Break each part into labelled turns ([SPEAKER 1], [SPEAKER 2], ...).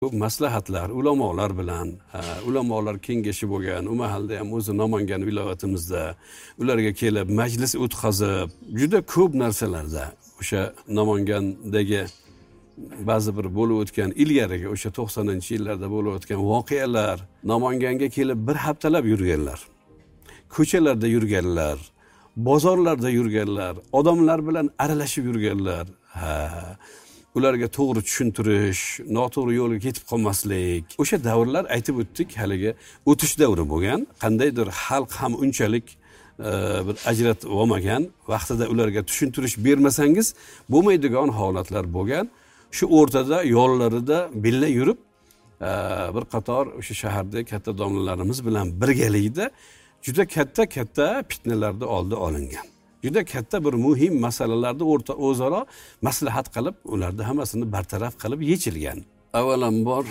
[SPEAKER 1] ko'p maslahatlar ulamolar bilan, ulamolar kengashi bo'lgan, u mahalda ham o'zi Namangan viloyatimizda ularga kelib majlis o'tkazib, juda ko'p narsalarda o'sha Namangandagi ba'zi bir bo'lib o'tgan ilgarigi o'sha 90-yillarda bo'lib o'tgan voqealar, Namanganga kelib bir haftalab yurganlar. Ko'chalarda yurganlar, bozorlarda yurganlar, odamlar bilan aralashib yurganlar. Ularga to'g'ri tushuntirish, noto'g'ri yo'lga ketib qolmaslik. O'sha davrlar aytib o'tdik, haligi o'tish davri bo'lgan. Qandaydir xalq ham unchalik bir ajratib olmagan, vaqtida ularga tushuntirish bermasangiz bo'lmaydigan holatlar bo'lgan. Shu o'rtada yo'llarida billa yurib, bir qator o'sha shahardagi katta domlalarimiz bilan birgalikda juda katta fitnalarda oldi olingan. Juda katta bir muhim masalalarda o'zaro maslahat qilib, ularni hammasini bartaraf qilib yechilgan. Avvalambor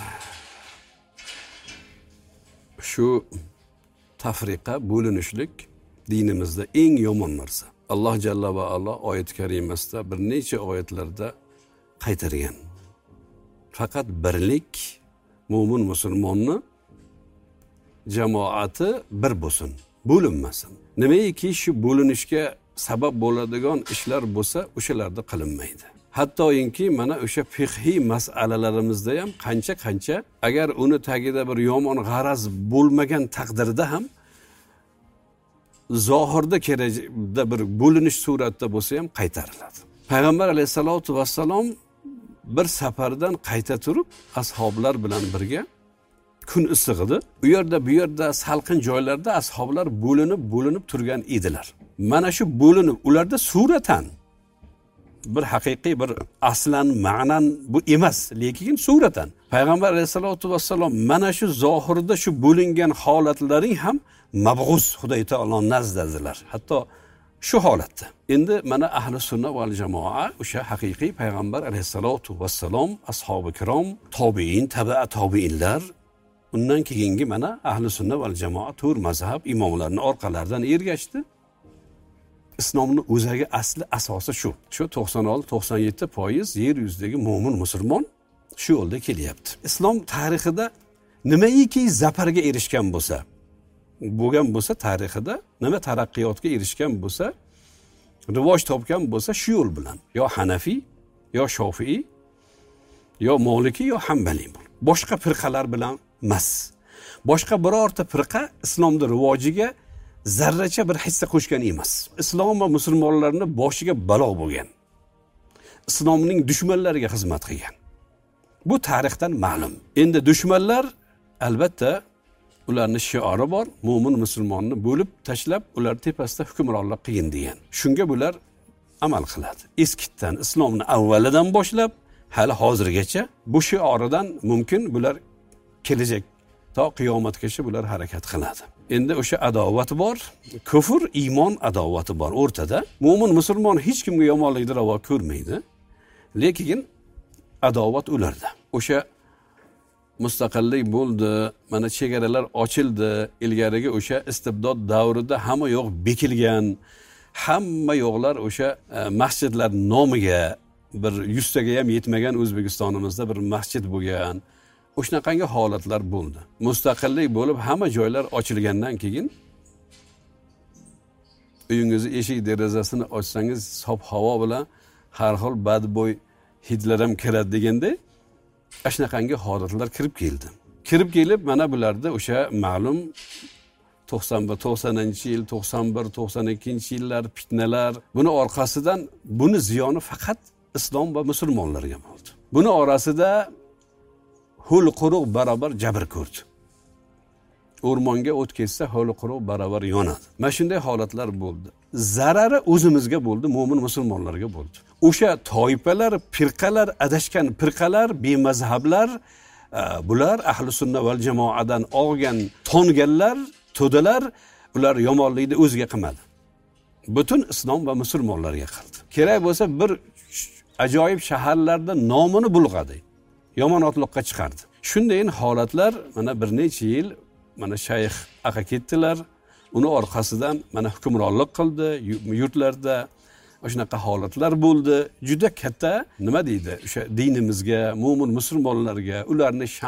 [SPEAKER 1] shu tafriqa, bo'linishlik dinimizda eng yomon narsa. Alloh jalla va ala oyat karimasida bir necha oyatlarda qaytargan. Faqat birlik mo'min musulmonni jamoati bir bo'lsin, bo'linmasin. Nimaiki shu bo'linishga sabab bo'ladigan ishlar bo'lsa, o'shalarda qilinmaydi. Hattoyinki mana o'sha fiqhiy masalalarimizda ham qancha agar uni tagida bir yomon g'araz bo'lmagan taqdirda ham zohirda kerakda bir bo'linish suratda bo'lsa ham qaytariladi. Payg'ambar alayhisolatu vassalom bir safardan qayta turib ashoblar bilan birga kun issiq edi. Bu yerda salqin joylarda ashoblar bo'linib turgan edilar. Mana shu bo'linib ularda suratan bir haqiqiy bir aslan ma'nan bu emas, lekin suratan Payg'ambar alayhisolatu vassalom mana shu zohirda shu bo'lingan holatlaring ham mabg'uz Xudoy taolo nazdadilar. Hatto shu holatda. Endi mana ahli sunna val jamoa o'sha haqiqiy Payg'ambar alayhisolatu vassalom, ashabi kirom, tobiin, tabi'a tobiinlar, undan keyingi mana ahli sunna val jamoa to'rt mazhab imomlarining orqalaridan ergashdi. Islomning o'zagi asli asosi shu. Shu 96-97% yer yuzidagi mo'min musulmon shu yo'lda kelyapti. Islom tarixida nimaiki zafarga erishgan bo'lsa tarixida, nima taraqqiyotga erishgan bo'lsa, rivoj topgan bo'lsa shu yo'l bilan. Yo Hanafi, yo Shofiy, yo Maliki, yo Hanbali. Boshqa firqalar bilan emas. Boshqa birorta firqa islomning rivojiga zarracha bir hissa qo'shgan emas. Islom va musulmonlarning boshiga balo bo'lgan. Islomning dushmanlariga xizmat qilgan. Bu tarixdan ma'lum. Endi dushmanlar albatta ularning shiori bor, mo'min musulmonni bo'lib tashlab, ular tepasida hukmronlik qilgin degan. Shunga bular amal qiladi. Eskitdan islomni avvalidan boshlab hali hozirgacha bu shioridan mumkin bular kelajak to qiyomatgacha bular harakat qiladi. Endi o'sha adovat bor, kufr, iymon adovati bor o'rtada. Mo'min musulmon hech kimga yomonlikni ravo ko'rmaydi, lekin adovat ularda. O'sha mustaqillik bo'ldi, mana chegaralar ochildi, ilgarigi o'sha istibdod davrida hamma yo'q bekilgan, hamma yo'qlar o'sha masjidlar nomiga bir 100 taga ham yetmagan O'zbekistonimizda bir masjid bo'lgan. O'shanaqangi holatlar bo'ldi. Mustaqillik bo'lib hamma joylar ochilgandan keyin uyingizni eshik derazasini ochsangiz sof havo bilan har xil badbo'y hidlar ham kiradi deganda shunaqangi holatlar kirib keldi. Kirib kelib mana bularda o'sha ma'lum 90-yil, 91-92-yillar fitnalar, buni orqasidan buni ziyoni faqat islom va musulmonlarga bo'ldi. Buni orasida ho'l quruq barobar jabr ko'rdi. O'rmonga o't ketsa ho'l quruq barobar yonadi. Mana shunday holatlar bo'ldi. Zarari o'zimizga bo'ldi, mo'min musulmonlarga bo'ldi. O'sha toifalar, firqalar, adashgan firqalar, bemazhablar, bular ahli sunna val jamoadan olgan tonganlar, to'dalar, ular yomonlikni o'ziga qilmadi. Butun islom va musulmonlarga qildi. Kerak bo'lsa bir ajoyib shaharlarda nomini bulg'adi. Yomon otliqqa chiqardi. Shunday holatlar mana bir necha yil mana shayx aka ketdilar. Uni orqasidan mana hukmronlik qildi yurtlarda. O'shanaqa holatlar bo'ldi. Juda katta nima deydi? O'sha dinimizga, mo'min musulmonlarga, ularni